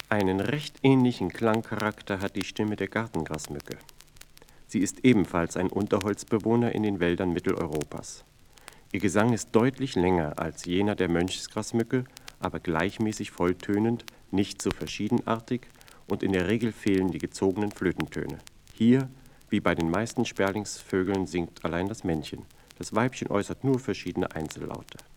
Einen recht ähnlichen Klangcharakter hat die Stimme der Gartengrasmücke. Sie ist ebenfalls ein Unterholzbewohner in den Wäldern Mitteleuropas. Ihr Gesang ist deutlich länger als jener der Mönchsgrasmücke, aber gleichmäßig volltönend, nicht so verschiedenartig und in der Regel fehlen die gezogenen Flötentöne. Hier, wie bei den meisten Sperlingsvögeln, singt allein das Männchen. Das Weibchen äußert nur verschiedene Einzellaute.